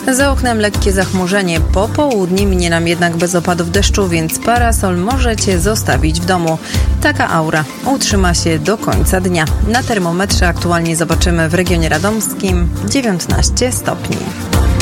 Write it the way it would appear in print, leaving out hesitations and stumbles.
Za oknem lekkie zachmurzenie. Po południu minie nam jednak bez opadów deszczu, więc parasol możecie zostawić w domu. Taka aura utrzyma się do końca dnia. Na termometrze aktualnie zobaczymy w regionie radomskim 19 stopni.